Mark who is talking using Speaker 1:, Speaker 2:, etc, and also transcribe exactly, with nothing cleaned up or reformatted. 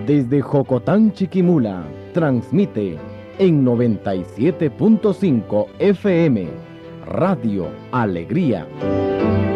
Speaker 1: Desde Jocotán, Chiquimula, transmite en noventa y siete punto cinco F M, Radio Alegría.